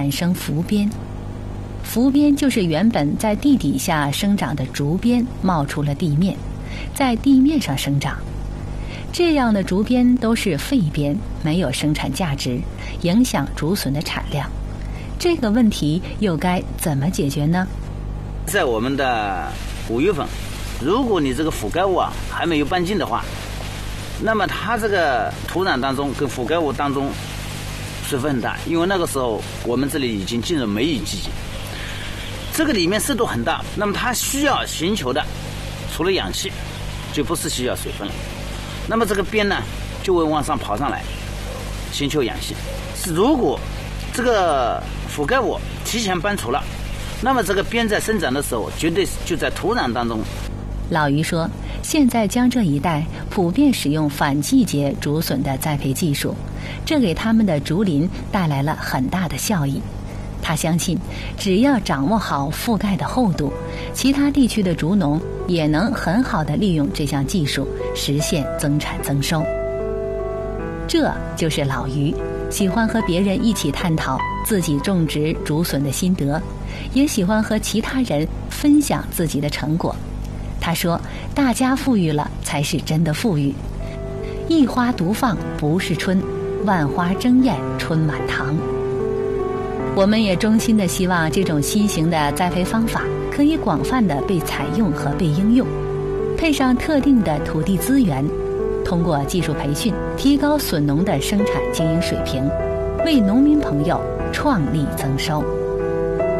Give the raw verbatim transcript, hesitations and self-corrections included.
产生浮边。浮边就是原本在地底下生长的竹鞭冒出了地面，在地面上生长。这样的竹鞭都是废鞭，没有生产价值，影响竹笋的产量。这个问题又该怎么解决呢？ 在我们的五月份，如果你这个覆盖物啊还没有搬进的话，那么它这个土壤当中跟覆盖物当中水分很大，因为那个时候我们这里已经进入梅雨季节，这个里面湿度很大，那么它需要寻求的除了氧气就不是需要水分了，那么这个鞭呢就会往上跑上来寻求氧气。如果这个覆盖物提前搬除了，那么这个鞭在生长的时候绝对就在土壤当中。 老于说，现在江浙一带普遍使用反季节竹笋的栽培技术，这给他们的竹林带来了很大的效益。他相信，只要掌握好覆盖的厚度，其他地区的竹农也能很好地利用这项技术，实现增产增收。这就是老于，喜欢和别人一起探讨自己种植竹笋的心得，也喜欢和其他人分享自己的成果。他说，大家富裕了才是真的富裕，一花独放不是春，万花争艳春满堂。我们也衷心的希望这种新型的栽培方法可以广泛的被采用和被应用，配上特定的土地资源，通过技术培训提高笋农的生产经营水平，为农民朋友创利增收。